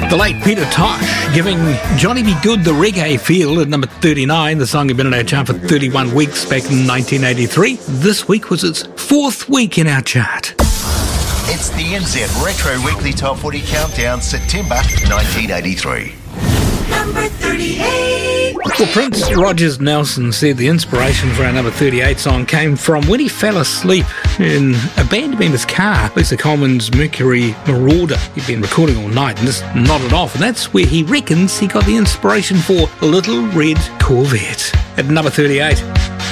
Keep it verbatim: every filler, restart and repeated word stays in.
The late Peter Tosh giving Johnny B. Goode the reggae feel at number thirty-nine. The song had been in our chart for thirty-one weeks back in nineteen eighty-three. This week was its fourth week in our chart. It's the N Z Retro Weekly Top forty Countdown, September nineteen eighty-three. Number thirty-eight. Well, Prince Rogers Nelson said the inspiration for our number thirty-eight song came from when he fell asleep in a band member's car, Lisa Coleman's Mercury Marauder. He'd been recording all night and just nodded off, and that's where he reckons he got the inspiration for Little Red Corvette. At number thirty-eight.